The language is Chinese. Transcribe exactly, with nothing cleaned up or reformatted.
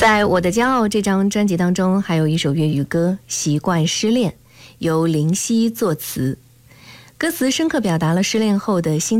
在我的骄傲这张专辑当中，还有一首粤语歌《习惯失恋》，由林夕作词，歌词深刻表达了失恋后的心